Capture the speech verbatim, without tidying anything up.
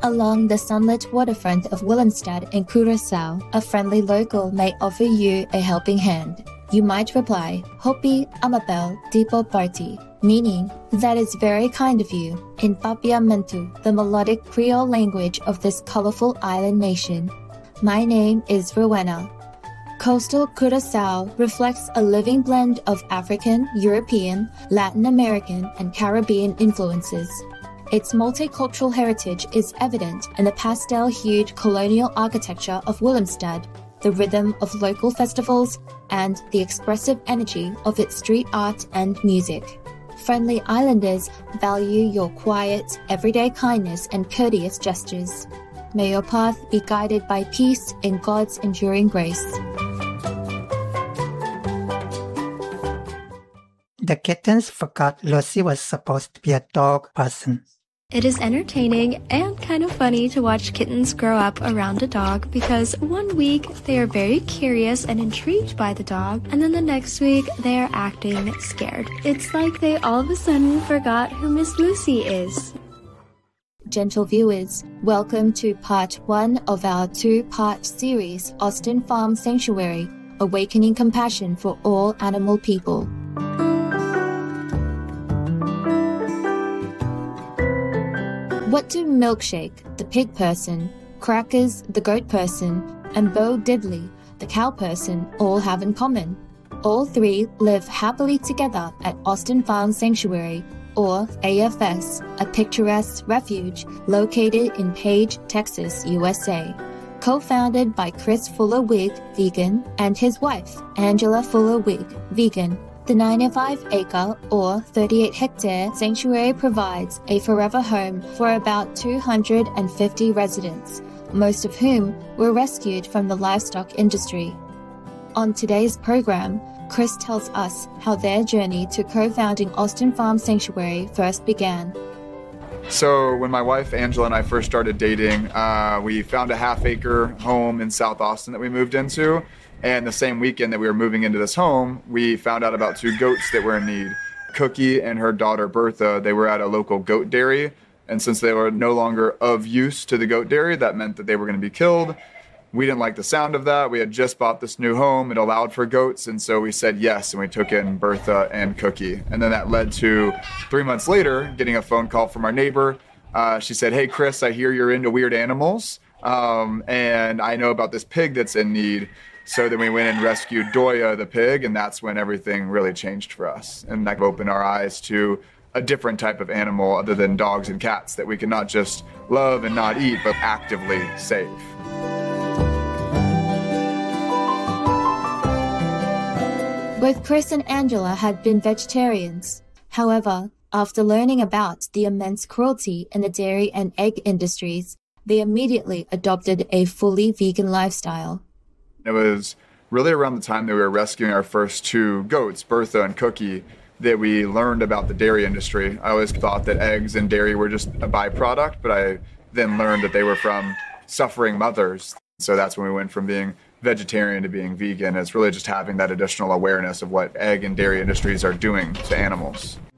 Along the sunlit waterfront of Willemstad in Curaçao, a friendly local may offer you a helping hand. You might reply, Hopi Amapel Dipo Party, meaning, that is very kind of you, in Papiamentu, the melodic Creole language of this colorful island nation. My name is Rowena. Coastal Curaçao reflects a living blend of African, European, Latin American, and Caribbean influences. Its multicultural heritage is evident in the pastel-hued colonial architecture of Willemstad, the rhythm of local festivals, and the expressive energy of its street art and music. Friendly islanders value your quiet, everyday kindness and courteous gestures. May your path be guided by peace in God's enduring grace. The kittens forgot Lucy was supposed to be a dog person. It is entertaining and kind of funny to watch kittens grow up around a dog because one week they are very curious and intrigued by the dog, and then the next week they are acting scared. It's like they all of a sudden forgot who Miss Lucy is. Gentle viewers, welcome to part one of our two-part series, Austin Farm Sanctuary, Awakening Compassion for All Animal People. What do Milkshake, the pig person, Crackers, the goat person, and Bo Diddley, the cow person, all have in common? All three live happily together at Austin Farm Sanctuary, or A F S, a picturesque refuge located in Page, Texas, U S A. Co-founded by Chris Fuller-Wig, vegan, and his wife, Angela Fuller-Wig, vegan. The ninety-five acre or thirty-eight hectare sanctuary provides a forever home for about two hundred fifty residents, most of whom were rescued from the livestock industry. On today's program, Chris tells us how their journey to co-founding Austin Farm Sanctuary first began. So when my wife Angela and I first started dating, uh, we found a half acre home in South Austin that we moved into. And the same weekend that we were moving into this home, we found out about two goats that were in need. Cookie and her daughter Bertha, they were at a local goat dairy. And since they were no longer of use to the goat dairy, that meant that they were going to be killed. We didn't like the sound of that. We had just bought this new home. It allowed for goats. And so we said yes, and we took in Bertha and Cookie. And then that led to three months later, getting a phone call from our neighbor. Uh, she said, hey, Chris, I hear you're into weird animals. Um, and I know about this pig that's in need. So then we went and rescued Doya, the pig, and that's when everything really changed for us. And that opened our eyes to a different type of animal other than dogs and cats that we can not just love and not eat, but actively save. Both Chris and Angela had been vegetarians. However, after learning about the immense cruelty in the dairy and egg industries, they immediately adopted a fully vegan lifestyle. It was really around the time that we were rescuing our first two goats, Bertha and Cookie, that we learned about the dairy industry. I always thought that eggs and dairy were just a byproduct, but I then learned that they were from suffering mothers. So that's when we went from being vegetarian to being vegan. It's really just having that additional awareness of what egg and dairy industries are doing to animals.